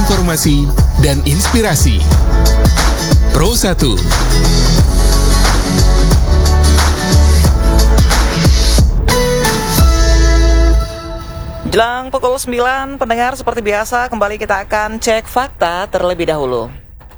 informasi dan inspirasi. Pro 1. Jelang pukul 9, pendengar, seperti biasa kembali kita akan cek fakta terlebih dahulu.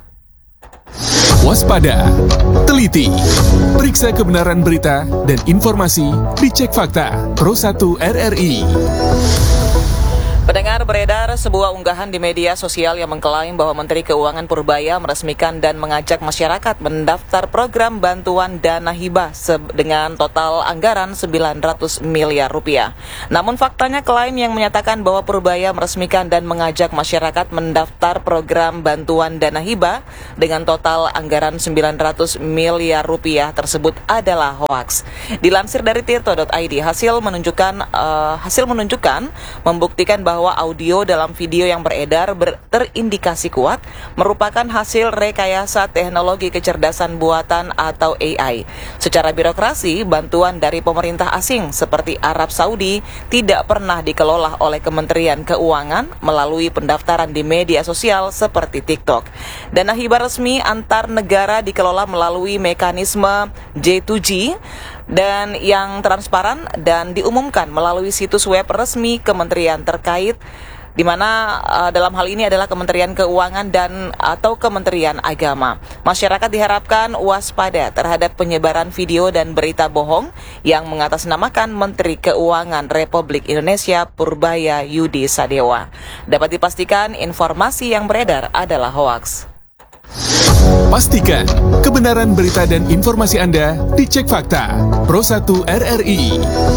Waspada, teliti, periksa kebenaran berita dan informasi di Cek Fakta Pro 1 RRI. Pendengar, beredar sebuah unggahan di media sosial yang mengklaim bahwa Menteri Keuangan Purbaya meresmikan dan mengajak masyarakat mendaftar program bantuan dana hibah dengan total anggaran 900 miliar rupiah. Namun faktanya klaim yang menyatakan bahwa Purbaya meresmikan dan mengajak masyarakat mendaftar program bantuan dana hibah dengan total anggaran 900 miliar rupiah tersebut adalah hoaks. Dilansir dari tirto.id, hasil menunjukkan membuktikan bahwa audio dalam video yang beredar terindikasi kuat merupakan hasil rekayasa teknologi kecerdasan buatan atau AI. Secara birokrasi, bantuan dari pemerintah asing seperti Arab Saudi tidak pernah dikelola oleh Kementerian Keuangan melalui pendaftaran di media sosial seperti TikTok. Dana hibah resmi antar negara dikelola melalui mekanisme J2G dan yang transparan dan diumumkan melalui situs web resmi kementerian terkait, di mana dalam hal ini adalah Kementerian Keuangan dan atau Kementerian Agama. Masyarakat diharapkan waspada terhadap penyebaran video dan berita bohong yang mengatasnamakan Menteri Keuangan Republik Indonesia Purbaya Yudi Sadewa. Dapat dipastikan informasi yang beredar adalah hoaks. Pastikan kebenaran berita dan informasi Anda di Cek Fakta Pro 1 RRI.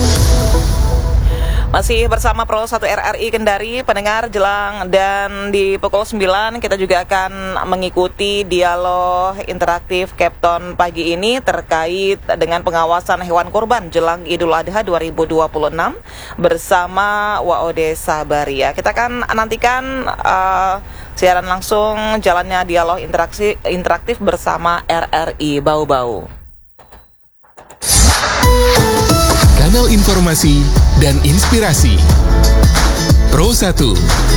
Masih bersama Pro 1 RRI Kendari, pendengar, jelang dan di pukul 9 kita juga akan mengikuti dialog interaktif Capton pagi ini terkait dengan pengawasan hewan kurban jelang Idul Adha 2026 bersama WOD Sabaria. Kita akan nantikan siaran langsung jalannya dialog interaktif bersama RRI Bau-Bau. Kanal informasi dan inspirasi Pro 1.